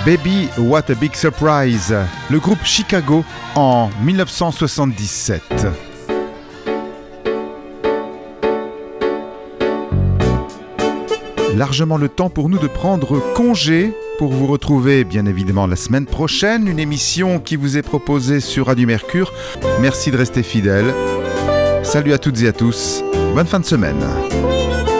Baby What a Big Surprise, le groupe Chicago en 1977. Largement le temps pour nous de prendre congé pour vous retrouver bien évidemment la semaine prochaine, une émission qui vous est proposée sur Radio Mercure. Merci de rester fidèles. Salut à toutes et à tous, bonne fin de semaine.